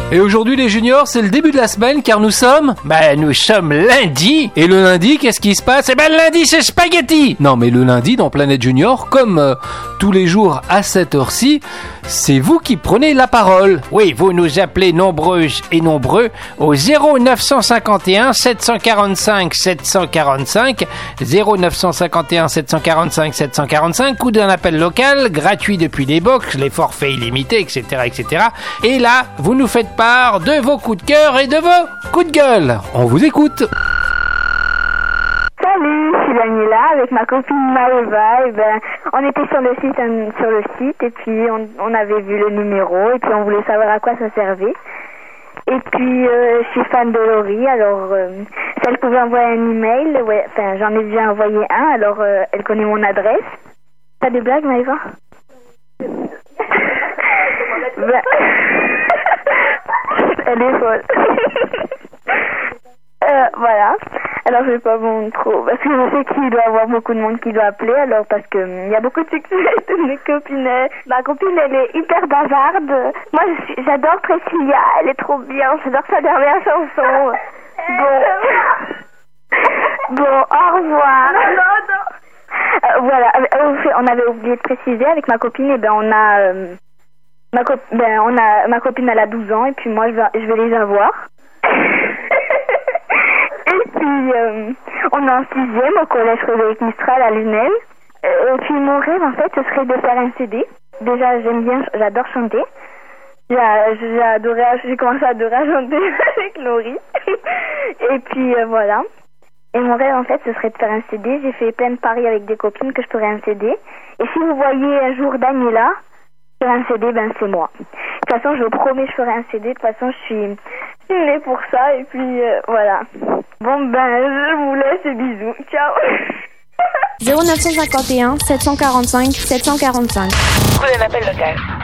Et aujourd'hui les juniors, c'est le début de la semaine car nous sommes lundi. Et le lundi, qu'est-ce qui se passe? Le lundi c'est spaghetti. Non mais le lundi dans Planète Junior, comme tous les jours à cette heure-ci, c'est vous qui prenez la parole. Oui, vous nous appelez nombreuses et nombreux au 0951 745 745 0951 745 745 ou d'un appel local gratuit depuis les box, les forfaits illimités, etc., etc. Et là, vous nous faites part de vos coups de cœur et de vos coups de gueule. On vous écoute. Salut, je suis Daniela avec ma copine Maëva. Et on était sur le site et puis on avait vu le numéro et puis on voulait savoir à quoi ça servait. Et puis je suis fan de Laurie, alors si elle pouvait envoyer un email, j'en ai déjà envoyé un, alors elle connaît mon adresse. T'as des blagues, Maëva? Elle est folle. Voilà. Alors je vais pas bon trop parce que je sais qu'il doit y avoir beaucoup de monde qui doit appeler, alors parce que il y a beaucoup de succès de mes copines. Ma copine elle est hyper bavarde. Moi j'adore Priscilla, elle est trop bien, j'adore sa dernière chanson. Bon, au revoir. Non. Voilà, on avait oublié de préciser avec ma copine, et ma copine elle a 12 ans et puis moi je vais les avoir. Et puis on est en 6e au collège Frédéric Mistral à Lunel. Et puis mon rêve en fait ce serait de faire un CD. Déjà j'adore chanter. J'ai commencé à adorer chanter avec Laurie. Et puis voilà. Et mon rêve en fait ce serait de faire un CD. J'ai fait plein de paris avec des copines que je ferais un CD. Et si vous voyez un jour Daniela sur un CD, c'est moi. De toute façon je vous promets je ferai un CD. De toute façon je suis née pour ça. Et puis voilà. Bon je vous laisse et bisous. Ciao. 0951 745 745. Prenez un appel local.